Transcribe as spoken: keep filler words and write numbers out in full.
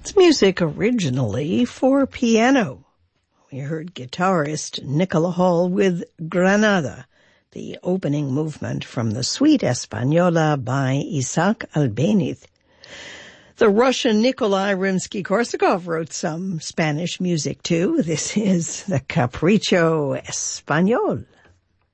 It's music originally for piano. We heard guitarist Nicola Hall with Granada, the opening movement from the Suite Española by Isaac Albéniz. The Russian Nikolai Rimsky-Korsakov wrote some Spanish music too. This is the Capricho Español.